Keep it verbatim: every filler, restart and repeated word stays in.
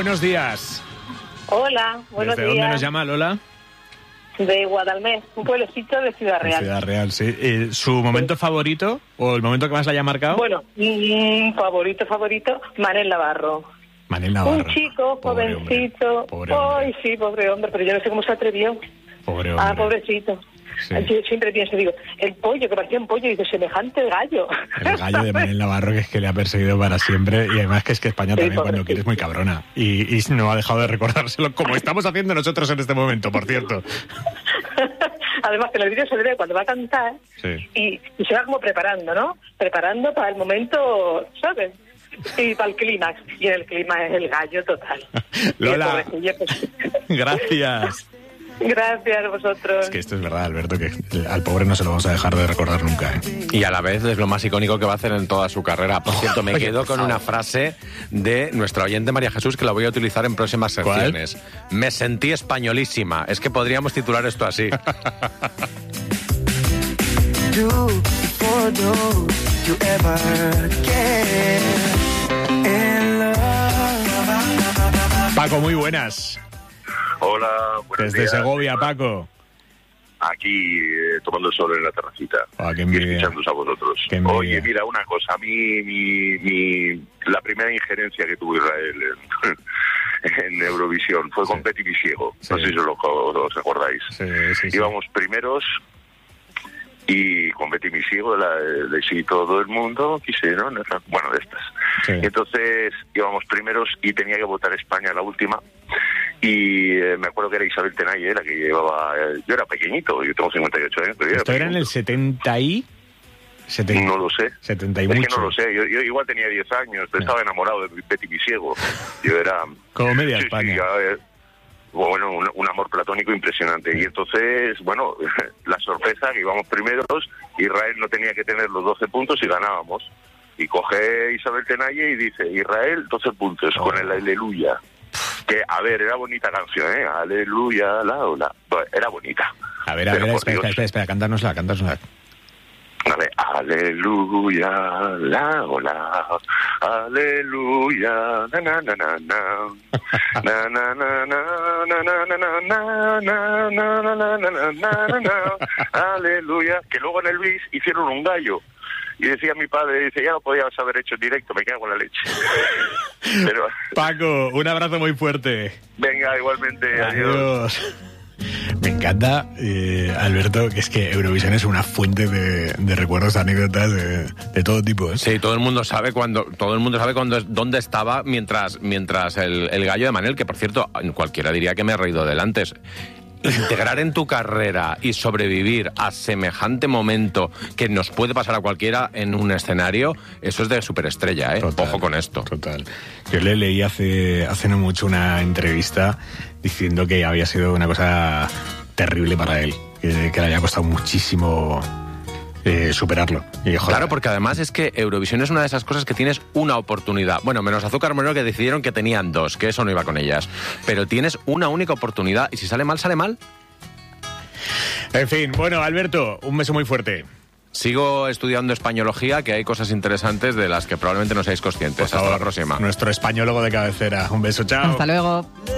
buenos días. Hola, buenos ¿Desde días. dónde nos llama Lola? De Guadalmés, un pueblecito de Ciudad Real. Ciudad Real, sí. Eh, ¿Su momento sí. favorito o el momento que más le haya marcado? Bueno, mmm, favorito, favorito, Manel Navarro. Manel Navarro. Un chico, pobre jovencito. Hombre. Pobre hombre. Ay, sí, pobre hombre, pero yo no sé cómo se atrevió. Pobre hombre. Ah, pobrecito. Sí. Yo siempre pienso, digo, el pollo, que parecía un pollo, y dice, semejante gallo. El gallo de Manel Navarro, que es que le ha perseguido para siempre, y además que es que España también sí, cuando quiere es muy cabrona, y, y no ha dejado de recordárselo, como estamos haciendo nosotros en este momento, por cierto. Además que en el vídeo se le ve cuando va a cantar, sí. y, y se va como preparando, ¿no? Preparando para el momento, ¿sabes? Y para el clímax, y en el clímax es el gallo total. Lola, pues... gracias. Gracias a vosotros. Es que esto es verdad, Alberto, que al pobre no se lo vamos a dejar de recordar nunca, ¿eh? Y a la vez es lo más icónico que va a hacer en toda su carrera. Por cierto, me quedo con una frase de nuestra oyente María Jesús que la voy a utilizar en próximas secciones. ¿Cuál? Me sentí españolísima. Es que podríamos titular esto así. Paco, muy buenas. Hola, buenos Desde días. Segovia, Paco. Aquí, eh, tomando el sol en la terracita. Oh, qué y escuchándoos a vosotros. Qué Oye, mira, una cosa. A mí, mi, mi, la primera injerencia que tuvo Israel en, en Eurovisión fue con sí. Betty Visiego. Sí. No sé si os, lo, os acordáis. Sí, sí, sí. Íbamos primeros y con Betty Visiego, la de sí, todo el mundo quisieron, bueno, de estas. Sí. Entonces íbamos primeros y tenía que votar España la última. Y eh, me acuerdo que era Isabel Tenalle, la que llevaba... Eh, yo era pequeñito, yo tengo cincuenta y ocho años. Pero ¿esto era, era en el setenta y...? setenta No lo sé. setenta y es mucho. que no lo sé. Yo, yo igual tenía diez años, pero estaba enamorado de Betty Visiego. Yo era... Como media sí, España. Sí, ya, eh, bueno, un, un amor platónico impresionante. Sí. Y entonces, bueno, la sorpresa que íbamos primeros, Israel no tenía que tener los doce puntos y ganábamos. Y coge Isabel Tenalle y dice, Israel, doce puntos, oh. con el Aleluya. Que, a ver, era bonita canción, ¿eh? Aleluya, la, la. Bueno, era bonita. A ver, a ver, espera, espera, espera, espera, cántanosla, cántanosla. A ver, aleluya, la, la, aleluya, na, na, na, na, na, na, na, na, na, na, na, na, na, na, na, na, aleluya. Que luego en el bis hicieron un gallo. Y decía mi padre, dice, ya lo podías haber hecho en directo, me cago en la leche. Pero... Paco, un abrazo muy fuerte. Venga, igualmente, adiós. adiós. Me encanta, eh, Alberto, que es que Eurovisión es una fuente de, de recuerdos, de anécdotas de, de todo tipo, ¿eh? Sí, todo el mundo sabe cuando, todo el mundo sabe cuando, dónde estaba mientras, mientras el, el gallo de Manel, que por cierto, cualquiera diría que me he reído del antes. Integrar en tu carrera y sobrevivir a semejante momento que nos puede pasar a cualquiera en un escenario, eso es de superestrella, ¿eh? Total, ojo con esto. Total. Yo le leí hace, hace no mucho una entrevista diciendo que había sido una cosa terrible para él, que, que le había costado muchísimo eh, superarlo. Y, claro, porque además es que Eurovisión es una de esas cosas que tienes una oportunidad. Bueno, menos Azúcar Moreno, que decidieron que tenían dos, que eso no iba con ellas. Pero tienes una única oportunidad y si sale mal, sale mal. En fin, bueno, Alberto, un beso muy fuerte. Sigo estudiando españología, que hay cosas interesantes de las que probablemente no seáis conscientes. Hasta la próxima. Nuestro españólogo de cabecera. Un beso, chao. Hasta luego.